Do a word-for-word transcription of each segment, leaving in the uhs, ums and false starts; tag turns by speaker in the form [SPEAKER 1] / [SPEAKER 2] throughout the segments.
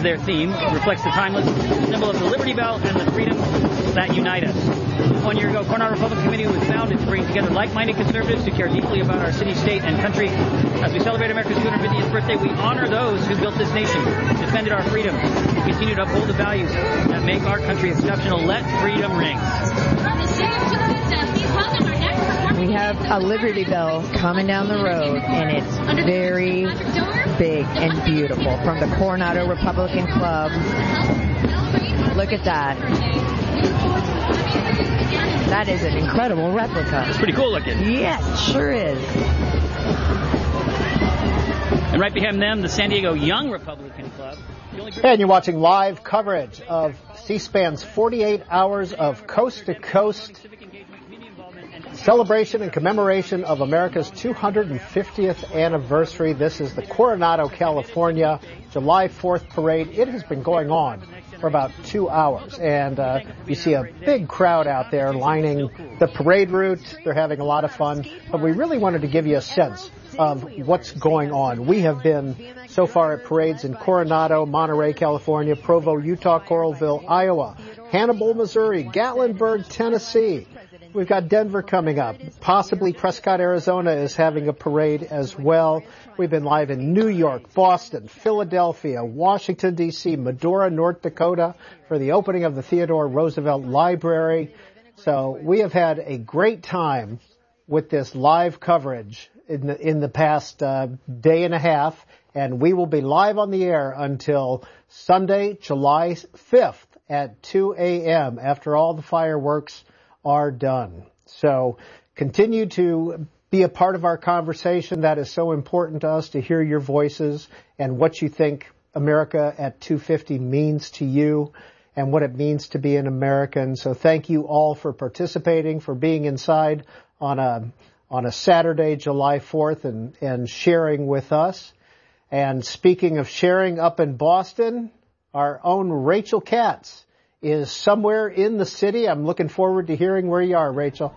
[SPEAKER 1] their theme. It reflects the timeless symbol of the Liberty Bell and the freedoms that unite us. One year ago, Coronado Republican Committee was founded to bring together like-minded conservatives who care deeply about our city, state, and country. As we celebrate America's two hundred fiftieth birthday, we honor those who built this nation, defended our freedom, and continue to uphold the values that make our country exceptional. Let freedom ring.
[SPEAKER 2] We have a Liberty Bell coming down the road, and it's very big and beautiful from the Coronado Republican Club. Look at that. That is an incredible replica.
[SPEAKER 1] It's pretty cool looking.
[SPEAKER 2] Yeah, it sure is.
[SPEAKER 1] And right behind them, the San Diego Young Republican Club.
[SPEAKER 3] And you're watching live coverage of C-SPAN's forty-eight hours of coast-to-coast celebration and commemoration of America's two hundred fiftieth anniversary. This is the Coronado, California, July fourth parade. It has been going on for about two hours, and uh, you see a big crowd out there lining the parade route. They're having a lot of fun, but we really wanted to give you a sense of what's going on. We have been so far at parades in Coronado, Monterey, California, Provo, Utah, Coralville, Iowa, Hannibal, Missouri, Gatlinburg, Tennessee. We've got Denver coming up. Possibly Prescott, Arizona is having a parade as well. We've been live in New York, Boston, Philadelphia, Washington, D C, Medora, North Dakota for the opening of the Theodore Roosevelt Library. So we have had a great time with this live coverage in the, in the past uh, day and a half, and we will be live on the air until Sunday, July fifth at two a.m. after all the fireworks are done. So continue to be a part of our conversation. That is so important to us, to hear your voices and what you think America at two fifty means to you and what it means to be an American. So thank you all for participating, for being inside on a on a Saturday, July fourth, and, and sharing with us. And speaking of sharing, up in Boston, our own Rachel Katz is somewhere in the city. I'm looking forward to hearing where you are, Rachel.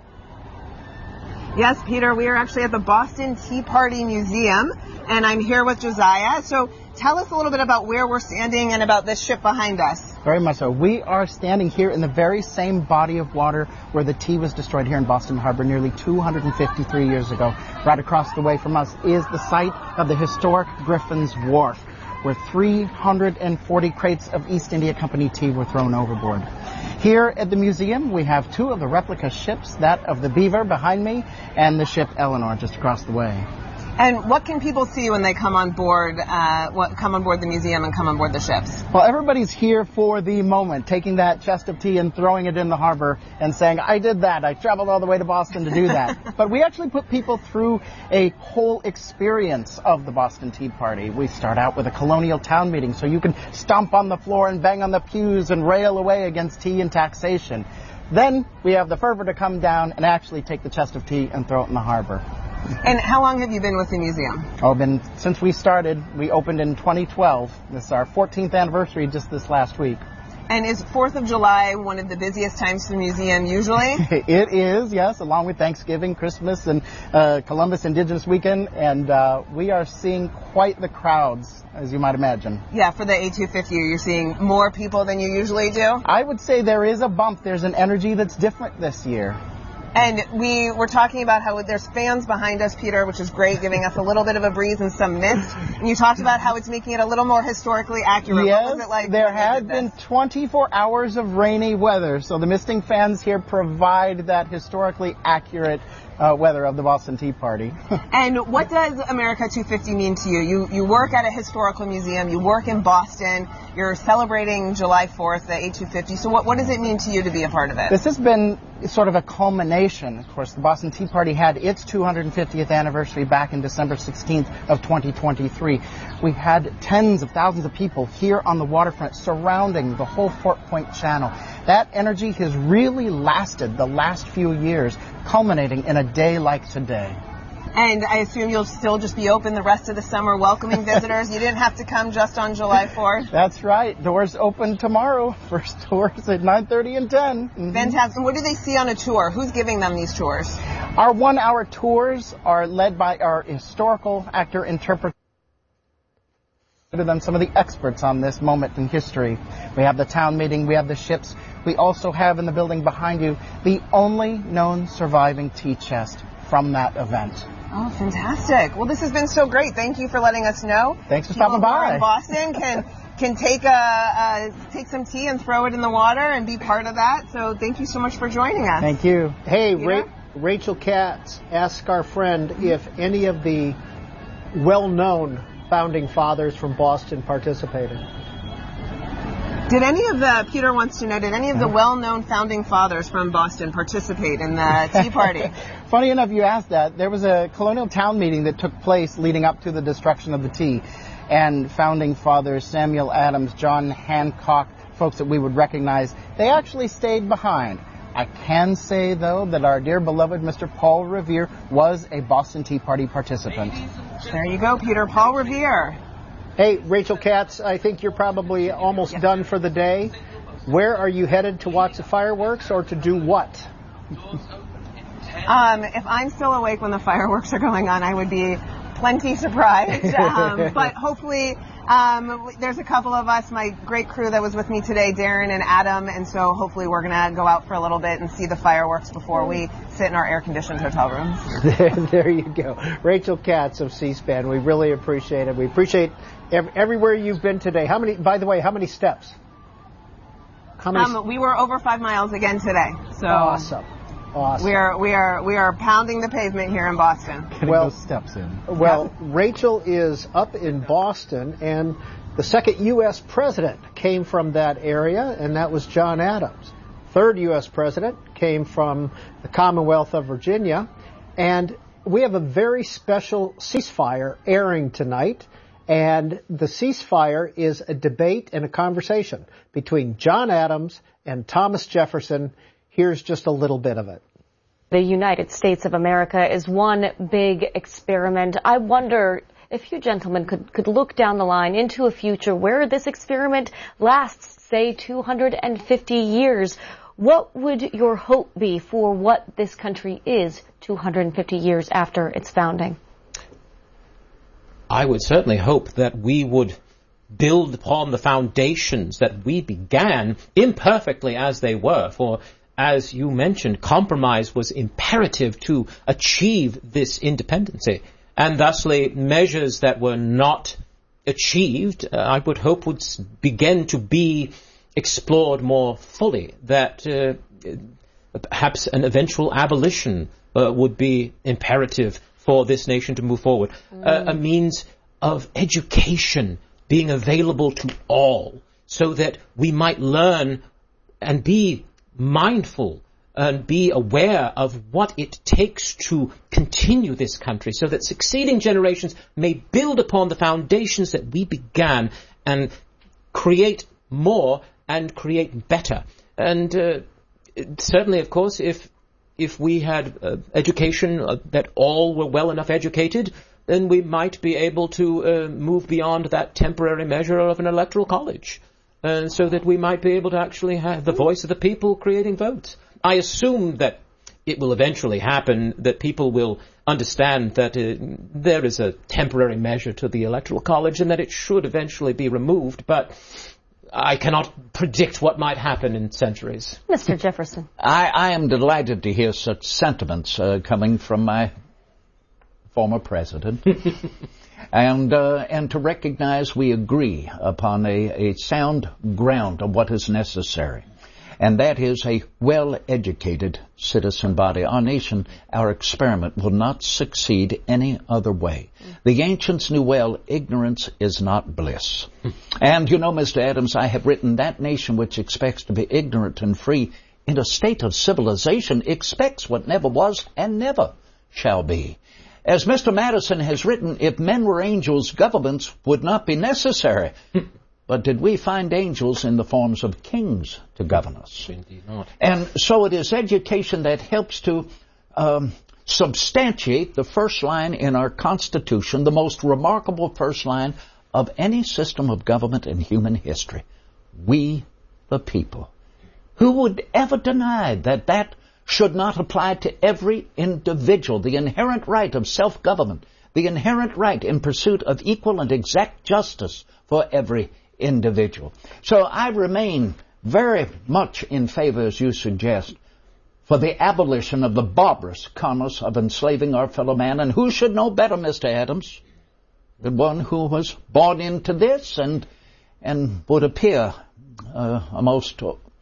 [SPEAKER 4] Yes, Peter, we are actually at the Boston Tea Party Museum, and I'm here with Josiah. So tell us a little bit about where we're standing and about this ship behind us.
[SPEAKER 5] Very much so. We are standing here in the very same body of water where the tea was destroyed here in Boston Harbor nearly two hundred fifty-three years ago. Right across the way from us is the site of the historic Griffin's Wharf, where three hundred forty crates of East India Company tea were thrown overboard. Here at the museum, we have two of the replica ships, that of the Beaver behind me and the ship Eleanor just across the way.
[SPEAKER 4] And what can people see when they come on board, uh, what, come on board the museum and come on board the ships?
[SPEAKER 5] Well, everybody's here for the moment, taking that chest of tea and throwing it in the harbor and saying, I did that. I traveled all the way to Boston to do that. But we actually put people through a whole experience of the Boston Tea Party. We start out with a colonial town meeting, so you can stomp on the floor and bang on the pews and rail away against tea and taxation. Then we have the fervor to come down and actually take the chest of tea and throw it in the harbor.
[SPEAKER 4] And how long have you been with the museum?
[SPEAKER 5] Oh, been since we started. We opened in twenty twelve. This is our fourteenth anniversary just this last week.
[SPEAKER 4] And is fourth of July one of the busiest times for the museum usually?
[SPEAKER 5] It is, yes, along with Thanksgiving, Christmas, and uh, Columbus Indigenous Weekend. And uh, we are seeing quite the crowds, as you might imagine.
[SPEAKER 4] Yeah, for the A two fifty, you're seeing more people than you usually do?
[SPEAKER 5] I would say there is a bump. There's an energy that's different this year.
[SPEAKER 4] And we were talking about how there's fans behind us, Peter, which is great, giving us a little bit of a breeze and some mist. And you talked about how it's making it a little more historically accurate.
[SPEAKER 5] Yes,
[SPEAKER 4] what was it like
[SPEAKER 5] there had been twenty-four hours of rainy weather, so the misting fans here provide that historically accurate uh, weather of the Boston Tea Party.
[SPEAKER 4] And what does America two fifty mean to you? You you work at a historical museum, you work in Boston, you're celebrating July fourth, the A two fifty. So what, what does it mean to you to be a part of it?
[SPEAKER 5] This has been sort of a culmination. Of course, the Boston Tea Party had its two hundred fiftieth anniversary back in December sixteenth of twenty twenty-three. We had tens of thousands of people here on the waterfront surrounding the whole Fort Point Channel. That energy has really lasted the last few years, culminating in a day like today.
[SPEAKER 4] And I assume you'll still just be open the rest of the summer welcoming visitors. You didn't have to come just on July fourth.
[SPEAKER 5] That's right. Doors open tomorrow. First tours at nine thirty and ten. Mm-hmm.
[SPEAKER 4] Fantastic. And what do they see on a tour? Who's giving them these tours?
[SPEAKER 5] Our one-hour tours are led by our historical actor-interpreter. than some of the experts on this moment in history. We have the town meeting, we have the ships. We also have in the building behind you the only known surviving tea chest from that event.
[SPEAKER 4] Oh, fantastic. Well, this has been so great. Thank you for letting us know.
[SPEAKER 5] Thanks for stopping
[SPEAKER 4] People who are
[SPEAKER 5] by.
[SPEAKER 4] in Boston can can take a, uh, take some tea and throw it in the water and be part of that. So thank you so much for joining us.
[SPEAKER 5] Thank you.
[SPEAKER 3] Hey,
[SPEAKER 4] Peter?
[SPEAKER 3] Ra- Rachel Katz asked our friend if any of the well-known founding fathers from Boston participated.
[SPEAKER 4] Did any of the, Peter wants to know, did any of the well-known founding fathers from Boston participate in the Tea Party?
[SPEAKER 5] Funny enough, you asked that. There was a colonial town meeting that took place leading up to the destruction of the tea. And founding fathers Samuel Adams, John Hancock, folks that we would recognize, they actually stayed behind. I can say, though, that our dear beloved Mister Paul Revere was a Boston Tea Party participant.
[SPEAKER 4] There you go, Peter. Paul Revere.
[SPEAKER 3] Hey, Rachel Katz, I think you're probably almost yeah. done for the day. Where are you headed to watch the fireworks or to do what?
[SPEAKER 4] Um, if I'm still awake when the fireworks are going on, I would be plenty surprised. Um, but hopefully, um, there's a couple of us, my great crew that was with me today, Darren and Adam, and so hopefully we're going to go out for a little bit and see the fireworks before we sit in our air-conditioned hotel rooms.
[SPEAKER 3] There, there you go. Rachel Katz of C-SPAN, we really appreciate it. We appreciate ev- everywhere you've been today. How many, by the way, how many steps? How many?
[SPEAKER 4] Um, we were over five miles again today. So
[SPEAKER 3] awesome. Awesome.
[SPEAKER 4] We are we are we are pounding the pavement here in Boston.
[SPEAKER 5] Getting
[SPEAKER 3] well,
[SPEAKER 5] those steps in.
[SPEAKER 3] Well, Rachel is up in Boston, and the second U S president came from that area, and that was John Adams. Third U S president came from the Commonwealth of Virginia, and we have a very special ceasefire airing tonight. And the ceasefire is a debate and a conversation between John Adams and Thomas Jefferson. Here's just a little bit of it.
[SPEAKER 6] The United States of America is one big experiment. I wonder if you gentlemen could, could look down the line into a future where this experiment lasts, say, two hundred fifty years. What would your hope be for what this country is two hundred fifty years after its founding?
[SPEAKER 7] I would certainly hope that we would build upon the foundations that we began, imperfectly as they were, for as you mentioned, compromise was imperative to achieve this independency, and thusly measures that were not achieved, uh, I would hope would begin to be explored more fully, that uh, perhaps an eventual abolition uh, would be imperative for this nation to move forward, mm. uh, a means of education being available to all so that we might learn and be mindful and be aware of what it takes to continue this country so that succeeding generations may build upon the foundations that we began and create more and create better. And uh, certainly, of course, if if we had uh, education uh, that all were well enough educated, then we might be able to uh, move beyond that temporary measure of an electoral college. Uh, so that we might be able to actually have the voice of the people creating votes. I assume that it will eventually happen, that people will understand that uh, there is a temporary measure to the Electoral College and that it should eventually be removed, but I cannot predict what might happen in centuries.
[SPEAKER 6] Mister Jefferson.
[SPEAKER 8] I, I am delighted to hear such sentiments uh, coming from my former president. And uh, and to recognize we agree upon a, a sound ground of what is necessary. And that is a well-educated citizen body. Our nation, our experiment, will not succeed any other way. The ancients knew well, ignorance is not bliss. And you know, Mister Adams, I have written that nation which expects to be ignorant and free in a state of civilization expects what never was and never shall be. As Mister Madison has written, if men were angels, governments would not be necessary. But did we find angels in the forms of kings to govern us?
[SPEAKER 7] Indeed not.
[SPEAKER 8] And so it is education that helps to um, substantiate the first line in our Constitution, the most remarkable first line of any system of government in human history. We, the people. Who would ever deny that that should not apply to every individual, the inherent right of self-government, the inherent right in pursuit of equal and exact justice for every individual. So I remain very much in favor, as you suggest, for the abolition of the barbarous commerce of enslaving our fellow man. And who should know better, Mister Adams, than one who was born into this and and would appear uh, a most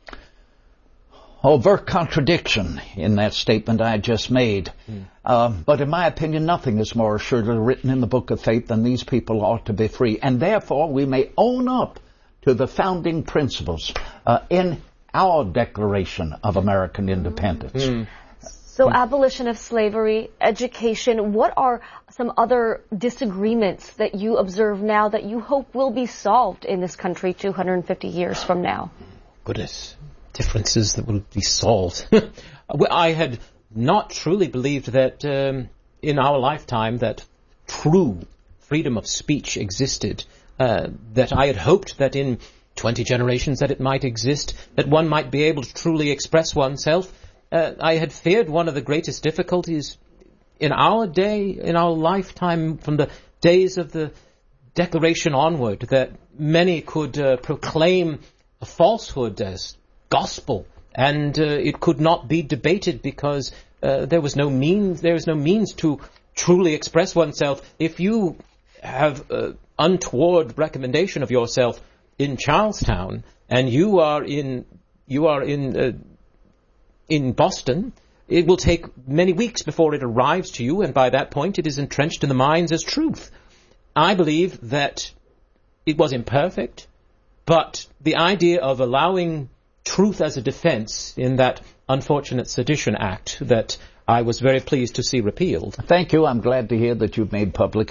[SPEAKER 8] overt contradiction in that statement I just made. Mm. Uh, but in my opinion, nothing is more assuredly written in the Book of Faith than these people ought to be free. And therefore, we may own up to the founding principles uh, in our Declaration of American Independence. Mm.
[SPEAKER 6] So abolition of slavery, education, what are some other disagreements that you observe now that you hope will be solved in this country two hundred fifty years from now?
[SPEAKER 7] Goodness, differences that will be solved. I had not truly believed that um, in our lifetime that true freedom of speech existed, uh, that I had hoped that in twenty generations that it might exist, that one might be able to truly express oneself. Uh, I had feared one of the greatest difficulties in our day, in our lifetime, from the days of the Declaration onward, that many could uh, proclaim a falsehood as gospel, and uh, it could not be debated because uh, there was no means, there was no means to truly express oneself. If you have uh, untoward recommendation of yourself in Charlestown, and you are in, you are in. Uh, in Boston, it will take many weeks before it arrives to you, and by that point it is entrenched in the minds as truth. I believe that it was imperfect, but the idea of allowing truth as a defense in that unfortunate Sedition Act that I was very pleased to see repealed.
[SPEAKER 8] Thank you. I'm glad to hear that you've made public